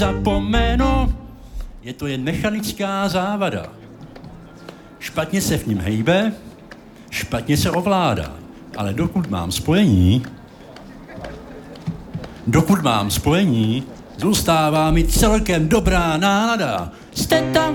zapomeno, je to jen mechanická závada. Špatně se v ním hejbe, špatně se ovládá, ale dokud mám spojení, zůstává mi celkem dobrá nálada. Jste tam